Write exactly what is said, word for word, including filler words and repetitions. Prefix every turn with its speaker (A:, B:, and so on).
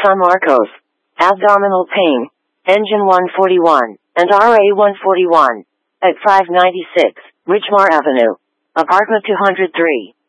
A: San Marcos. Abdominal pain. Engine one forty-one, and R A one forty-one. At five ninety-six, Ridgemar Avenue. Apartment two hundred three.